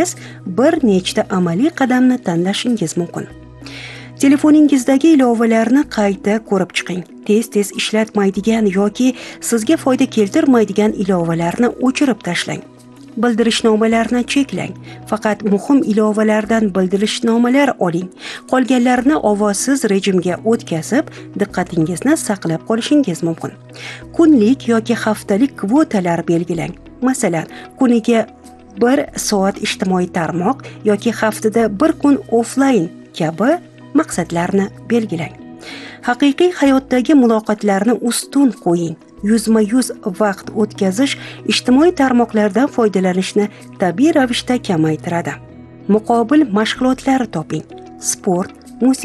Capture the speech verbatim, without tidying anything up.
siz bir nechta amaliy qadamni tanlashingiz mumkin. Telefoningizdagi ilovalarni qayta ko'rib chiqing. Tez-tez ishlatmaydigan yoki sizga foyda keltirmaydigan ilovalarni o'chirib tashlang. Bildirishnomalarni cheklang. Faqat muhim ilovalardan bildirishnomalar oling. Qolganlarini ovozsiz rejimga o'tkazib, diqqatingizni saqlab qolishingiz mumkin. Kunlik yoki haftalik kvotalar belgilang. Masalan, kuniga bir soat ijtimoiy tarmoq yoki haftada bir kun offlayn kabi maqsadlarni belgilang. Haqiqiy hayotdagi muloqotlarni ustun qo'ying. Yuzma-yuz vaqt o'tkazish ijtimoiy tarmoqlardan foydalanishni tabiiy ravishda kamaytiradi. Muqobil mashg'ulotlar toping. Sport, musiqa